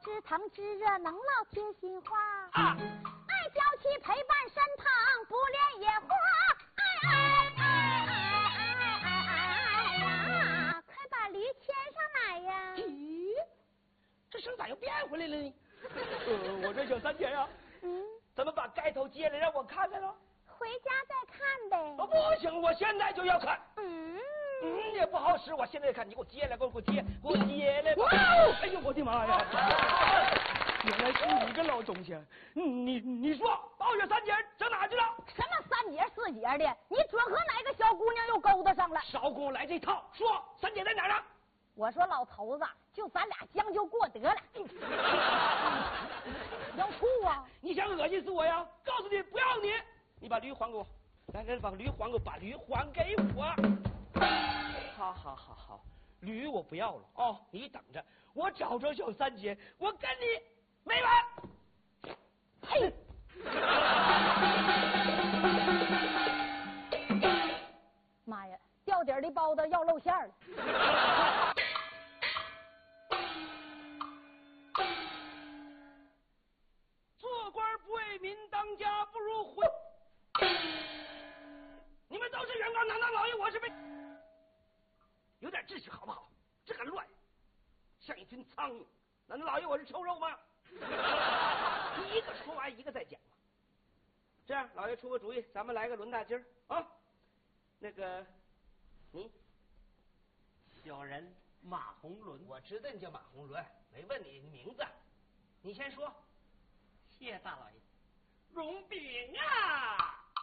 知疼知热能唠贴心话啊，爱娇妻陪伴身旁不恋野花，呀，快把驴牵上来呀！ 咦，这声咋又变回来了呢？我说小三姐呀，咱们把盖头揭了让我看看了。 回家再看呗。 不行，我现在就要看。也不好使，我现在看，你给我揭来，给我揭来吧！哎呦，我的妈呀！原来是你个老东西！你说，暴雪三姐上哪去了？ 什么三姐四姐的？你准和哪个小姑娘又勾搭上了？ 少跟我来这套！说，三姐在哪儿呢？ 我说老头子，就咱俩将就过得了。要吐啊！ 你想恶心死我呀？告诉你，不要你！你把驴还给我，来，把驴还给我，把驴还给我。好，驴我不要了哦，你等着，我找着小三姐，我跟你没完。 嘿，妈呀，掉底儿的包子要露馅了。 做官不为民，当家不如混。你们都是原告，难道老爷我是被？有点秩序好不好？这很乱，像一群苍蝇。难道老爷我是臭肉吗？一个说完一个再讲嘛。这样，老爷出个主意，咱们来个轮大筋儿啊。那个，你小人马红伦， 我知道你叫马红伦，没问你名字，你先说。 谢大老爷，荣禀啊！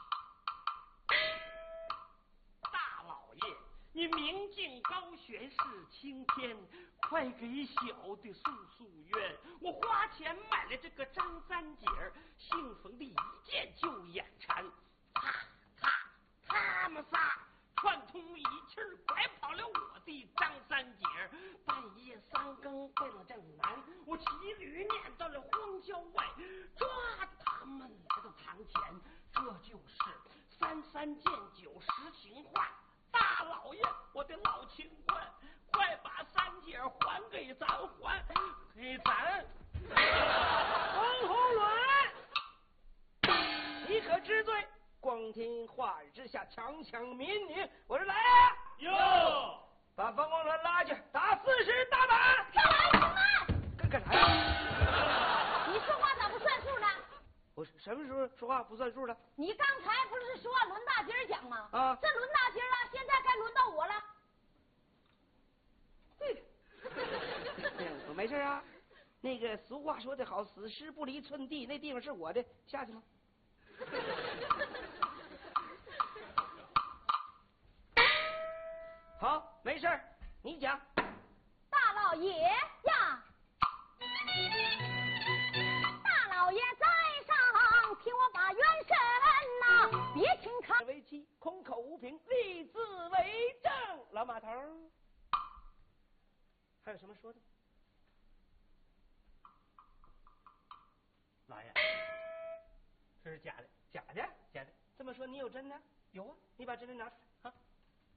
大老爷，你明镜高悬是青天，快给小的诉冤。我花钱买了这个张三姐儿，姓冯的一见就眼馋，他们仨串通一气儿，拐跑了我的张三姐儿。半夜3更奔了正南，我骑驴撵到了荒郊外，抓他们来到堂前，这就是33件9实情话。大老爷，我的老情关，快把三姐还给咱，还给咱！ 王红伦，你可知罪？光天化日之下强抢民女，我说来啊！ 哟， 把方光伦拉去，打40大板！ 干啥呀？ 干啥呀？ 你说话咋不算数呢？ 我什么时候说话不算数了？ 你刚才不是说轮大筋儿讲吗？ 啊， 这轮大筋儿了，现在该轮到我了。 我没事啊。那个俗话说得好，死尸不离寸地，那地方是我的，下去吗？好，没事你讲。 大老爷呀，大老爷在上，听我把元神呐，别听他为妻，空口无凭，立字为证。老马头，还有什么说的？ 老爷，这是假的。 假的？这么说你有真的？有啊，你把真的拿出来。